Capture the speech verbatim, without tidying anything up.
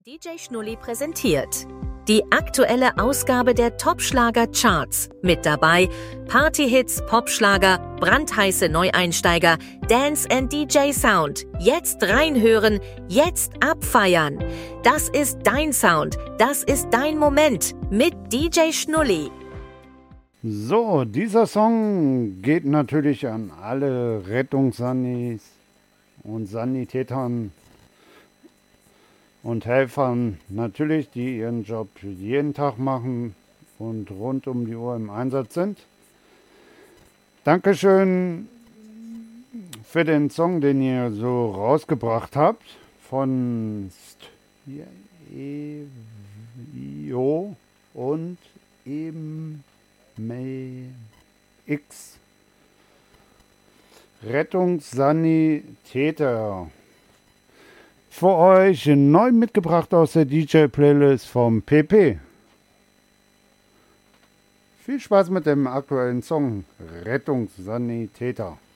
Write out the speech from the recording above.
D J Schnulli präsentiert die aktuelle Ausgabe der Top-Schlager-Charts. Mit dabei Party-Hits, Popschlager, brandheiße Neueinsteiger, Dance and D J Sound. Jetzt reinhören, jetzt abfeiern. Das ist dein Sound, das ist dein Moment mit D J Schnulli. So, dieser Song geht natürlich an alle Rettungssannis und Sanitätern und Helfern, natürlich, die ihren Job jeden Tag machen und rund um die Uhr im Einsatz sind. Dankeschön für den Song, den ihr so rausgebracht habt, von Stevio und eben X. Rettungssanitäter. Für euch neu mitgebracht aus der D J-Playlist vom P P. Viel Spaß mit dem aktuellen Song Rettungssanitäter.